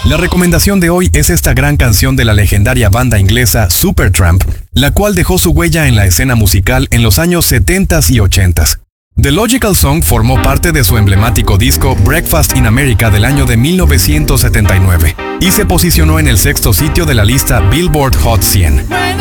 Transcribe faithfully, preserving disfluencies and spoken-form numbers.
La recomendación de hoy es esta gran canción de la legendaria banda inglesa Supertramp, la cual dejó su huella en la escena musical en los años setenta y ochenta. The Logical Song formó parte de su emblemático disco Breakfast in America del año de mil novecientos setenta y nueve y se posicionó en el sexto sitio de la lista Billboard Hot cien.